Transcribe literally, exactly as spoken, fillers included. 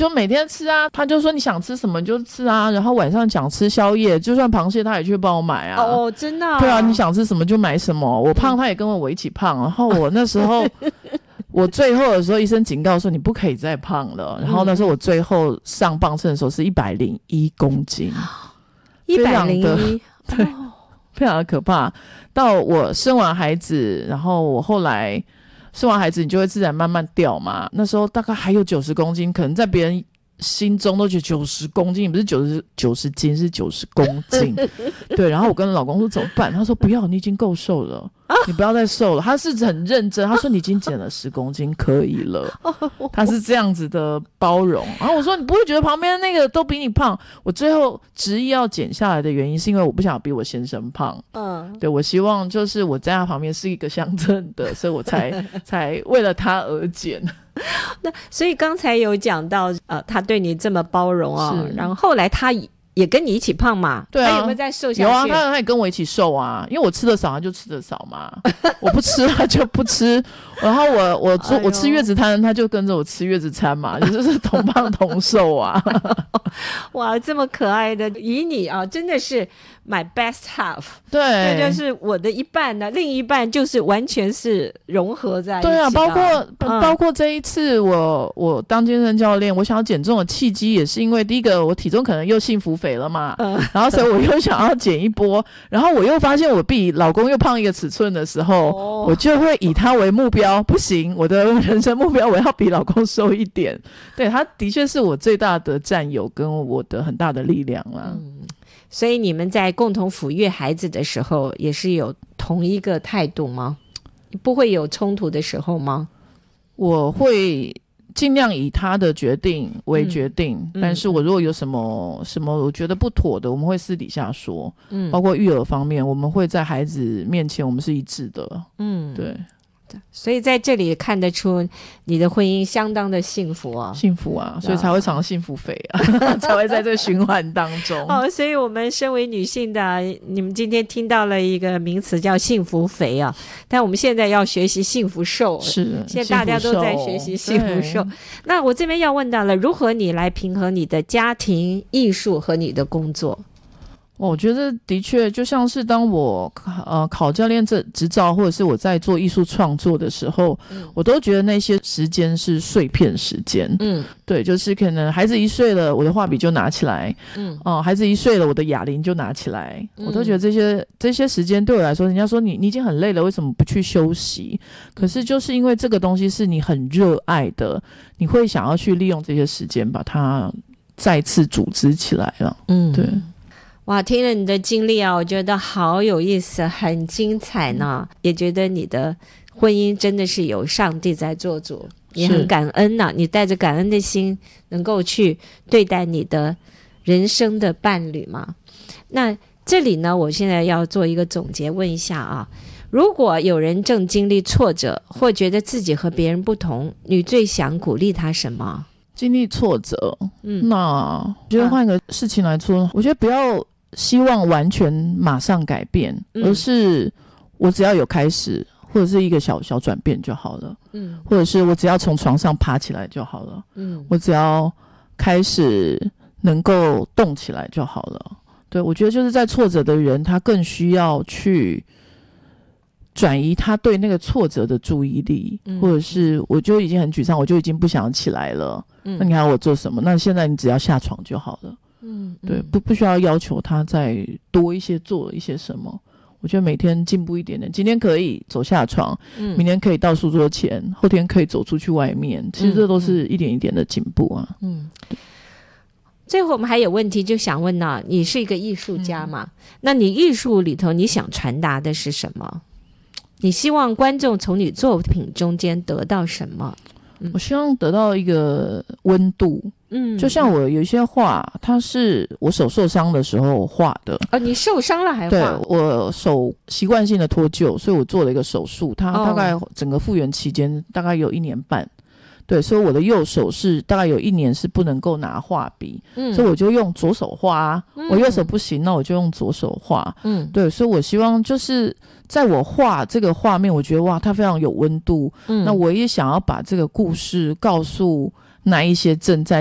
就每天吃啊，他就说你想吃什么就吃啊，然后晚上想吃宵夜，就算螃蟹他也去帮我买啊。 哦，真的、啊？ 对啊，你想吃什么就买什么。我胖他也跟我一起胖，然后我那时候我最后的时候医生警告说你不可以再胖了，然后那时候我最后上磅秤的时候是一百零一公斤， 一百零一， 对、哦，非常的可怕。到我生完孩子，然后我后来生完孩子，你就会自然慢慢掉嘛。那时候大概还有九十公斤，可能在别人心中都觉得九十公斤，不是九十九十斤，是九十公斤。对，然后我跟老公说怎么办？他说不要，你已经够瘦了，你不要再瘦了。他是很认真，他说你已经减了十公斤，可以了。他是这样子的包容。然后我说你不会觉得旁边那个都比你胖？我最后执意要减下来的原因，是因为我不想比我先生胖。嗯，对，我希望就是我在他旁边是一个相称的，所以我才才为了他而减。 那所以刚才有讲到，呃，他对你这么包容哦，然后后来他也跟你一起胖嘛？ 对啊， 他有没有再瘦下去？ 有啊，他他也跟我一起瘦啊，因为我吃的少，他就吃的少嘛。我不吃他就不吃，然后我我做、哎、我吃月子餐，他就跟着我吃月子餐嘛，就是同胖同瘦啊。 哇，这么可爱的以你啊，真的是 my best half。 对， 这就是我的一半呢，另一半就是完全是融合在一起。 对啊，包括、 嗯、 包括这一次我我当健身教练，我想要减重的契机也是因为第一个我体重可能又幸福肥了嘛，嗯、然后所以我又想要减一波，然后我又发现我比老公又胖一个尺寸的时候，哦、我就会以他为目标，不行，我的人生目标我要比老公瘦一点。对，他的确是我最大的战友跟我的很大的力量啦。嗯， 所以你们在共同抚育孩子的时候也是有同一个态度吗？不会有冲突的时候吗？ 我会尽量以他的决定为决定、嗯、但是我如果有什么什么我觉得不妥的，我们会私底下说。嗯，包括育儿方面，我们会在孩子面前我们是一致的。嗯，对。 所以在这里看得出你的婚姻相当的幸福啊， 幸福啊，所以才会常幸福肥啊，才会在这个循环当中。 哦，所以我们身为女性的，你们今天听到了一个名词叫幸福肥啊，但我们现在要学习幸福瘦。 是， 现在大家都在学习幸福瘦。那我这边要问到了，如何你来平衡你的家庭、艺术和你的工作？ 我觉得的确就像是当我呃考教练这执照，或者是我在做艺术创作的时候、嗯、我都觉得那些时间是碎片时间。嗯，对，就是可能孩子一岁了，我的画笔就拿起来。嗯，哦、呃，孩子一岁了，我的哑铃就拿起来。嗯、我都觉得这些这些时间对我来说，人家说你你已经很累了，为什么不去休息？可是就是因为这个东西是你很热爱的，你会想要去利用这些时间把它再次组织起来了。嗯，对。 哇，听了你的经历啊，我觉得好有意思，很精彩呢。也觉得你的婚姻真的是有上帝在做主，也很感恩呢、啊。你带着感恩的心，能够去对待你的人生的伴侣嘛。那这里呢，我现在要做一个总结，问一下啊，如果有人正经历挫折，或觉得自己和别人不同，你最想鼓励他什么？ 经历挫折，嗯，那我觉得换一个事情来说、啊、我觉得不要希望完全马上改变、嗯、而是我只要有开始或者是一个小小转变就好了。嗯，或者是我只要从床上爬起来就好了。嗯，我只要开始能够动起来就好了。对，我觉得就是在挫折的人，他更需要去转移他对那个挫折的注意力、嗯、或者是我就已经很沮丧，我就已经不想起来了、嗯、那你还要我做什么？那现在你只要下床就好了。嗯，对，不不需要要求他再多一些做一些什么。我觉得每天进步一点点，今天可以走下床、嗯、明天可以到书桌前，后天可以走出去外面，其实这都是一点一点的进步啊。嗯， 最后我们还有问题就想问呢，你是一个艺术家嘛、嗯、那你艺术里头你想传达的是什么？你希望观众从你作品中间得到什么？嗯、 我希望得到一个温度。嗯，就像我有一些画，它是我手受伤的时候画的。 哦，你受伤了还画？ 对，我手习惯性的脱臼，所以我做了一个手术，它大概整个复原期间大概有一年半。对，所以我的右手是大概有一年是不能够拿画笔、嗯、所以我就用左手画啊、嗯、我右手不行，那我就用左手画。嗯，对，所以我希望就是在我画这个画面，我觉得哇它非常有温度、嗯、那我也想要把这个故事告诉那一些正在